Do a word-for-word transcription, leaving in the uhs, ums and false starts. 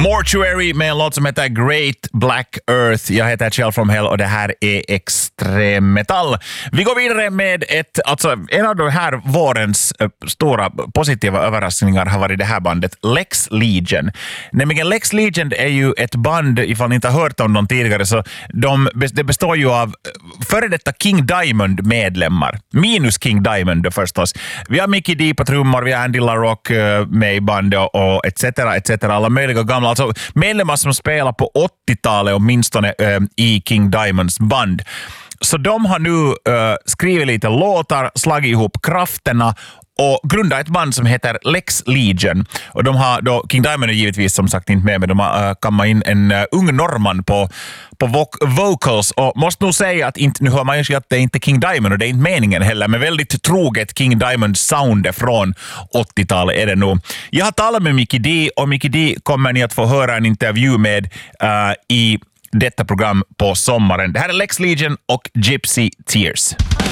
Mortuary med en låt som heter Great Black Earth. Jag heter Kjell from Hell och det här är Extrem Metall. Vi går vidare med ett, alltså en av de här vårens äh, stora positiva överraskningar har varit det här bandet Lex Legion. Nämligen Lex Legion är ju ett band, ifall ni inte har hört om dem tidigare, så de, det består ju av före detta King Diamond-medlemmar. Minus King Diamond då förstås. Vi har Mickey D på trummor, vi har Andy LaRock äh, med i bandet och et cetera et cetera. Alla möjliga gamla, alltså medlemmar som spelar på åttiotalet åtminstone äh, i King Diamonds band. Så de har nu äh, skrivit lite låtar, slagit ihop krafterna och grundat ett band som heter Lex Legion. Och de har då, King Diamond är givetvis som sagt inte med, men de har uh, kammat in en uh, ung norrman på, på vo- vocals. Och måste nog säga att inte, nu hör man ju att det är inte King Diamond och det är inte meningen heller, men väldigt troget King Diamond sound från åttiotalet är det nog. Jag har talat med Mickey D och Mickey D kommer ni att få höra en intervju med uh, i detta program på sommaren. Det här är Lex Legion och Gypsy Tears.